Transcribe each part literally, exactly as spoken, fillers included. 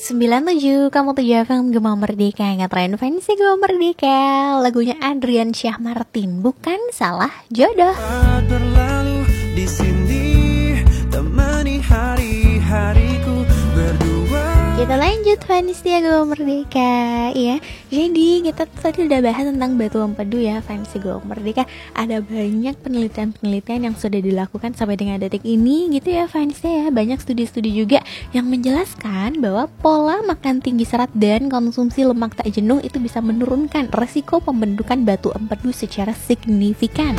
sembilan tujuh, kamu tujuh F M Gema Merdeka, ngetren fancy Gema Merdeka. Lagunya Adrian Syah Martin, bukan salah jodoh. Berlalu di sini, temani hari-hariku berdua. Kita lanjut fancy Gema Merdeka, ya. Jadi kita tadi udah bahas tentang batu empedu ya, fancy Gema Merdeka. Ada banyak penelitian-penelitian yang sudah dilakukan sampai dengan detik ini, gitu ya fancy ya. Banyak studi-studi juga yang menjelaskan bahwa pola makan tinggi serat dan konsumsi lemak tak jenuh itu bisa menurunkan resiko pembentukan batu empedu secara signifikan.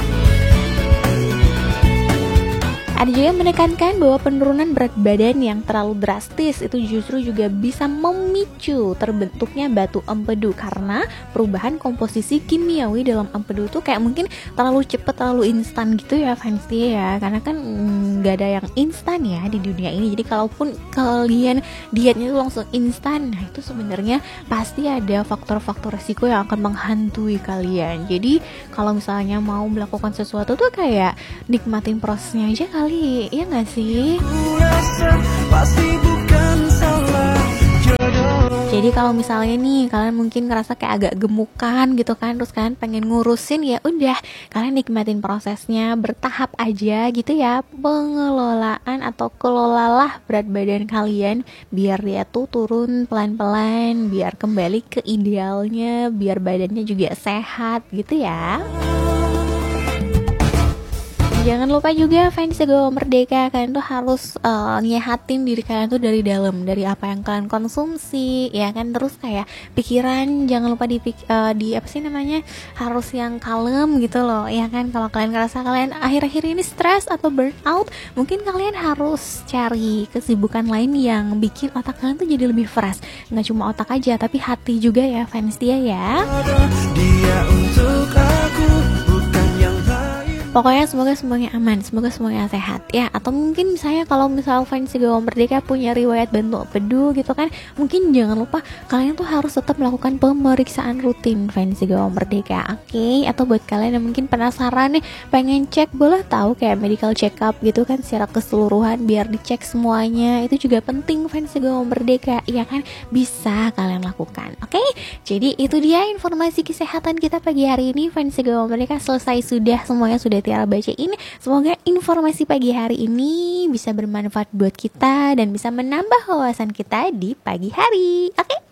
Ada juga yang menekankan bahwa penurunan berat badan yang terlalu drastis itu justru juga bisa memicu terbentuknya batu empedu karena perubahan komposisi kimiawi dalam empedu itu kayak mungkin terlalu cepet, terlalu instan gitu ya fancy ya. Karena kan nggak mm, ada yang instan ya di dunia ini. Jadi kalaupun kalian dietnya itu langsung instan, nah itu sebenarnya pasti ada faktor-faktor resiko yang akan menghantui kalian. Jadi kalau misalnya mau melakukan sesuatu tuh kayak nikmatin prosesnya aja kali. Iya gak sih? Jadi kalau misalnya nih kalian mungkin ngerasa kayak agak gemukan gitu kan, terus kalian pengen ngurusin, ya udah kalian nikmatin prosesnya, bertahap aja gitu ya. Pengelolaan atau kelolalah berat badan kalian biar dia tuh turun pelan-pelan, biar kembali ke idealnya, biar badannya juga sehat gitu ya. Jangan lupa juga fans Gema Merdeka, kalian tuh harus uh, nyehatin diri kalian tuh dari dalam, dari apa yang kalian konsumsi, ya kan. Terus kayak pikiran jangan lupa di uh, di apa sih namanya, harus yang kalem gitu loh, ya kan. Kalau kalian ngerasa kalian akhir-akhir ini stres atau burnout, mungkin kalian harus cari kesibukan lain yang bikin otak kalian tuh jadi lebih fresh. Nggak cuma otak aja, tapi hati juga ya fans dia ya. Dia untuk aku. Pokoknya semoga semuanya aman, semoga semuanya sehat ya. Atau mungkin misalnya kalau misal fans Gema Merdeka punya riwayat batu empedu gitu kan, mungkin jangan lupa kalian tuh harus tetap melakukan pemeriksaan rutin fans Gema Merdeka, oke? Okay? Atau buat kalian yang mungkin penasaran nih, pengen cek, boleh tahu kayak medical check up gitu kan secara keseluruhan biar dicek semuanya. Itu juga penting fans Gema Merdeka, ya kan? Bisa kalian lakukan, oke? Okay? Jadi itu dia informasi kesehatan kita pagi hari ini fans Gema Merdeka. Selesai sudah, semuanya sudah Tiara bacain. Semoga informasi pagi hari ini bisa bermanfaat buat kita dan bisa menambah wawasan kita di pagi hari. Oke?